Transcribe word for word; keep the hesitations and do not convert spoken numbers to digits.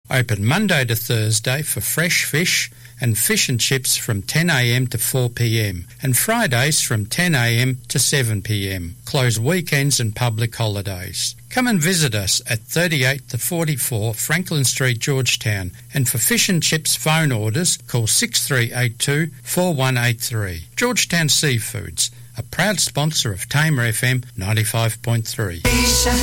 Open Monday to Thursday for fresh fish and fish and chips from ten a m to four p m and Fridays from ten a m to seven p m. Close weekends and public holidays. Come and visit us at thirty-eight to forty-four Franklin Street, Georgetown, and for fish and chips phone orders, call six three eight two, four one eight three. Georgetown Seafoods, a proud sponsor of Tamer F M ninety-five point three.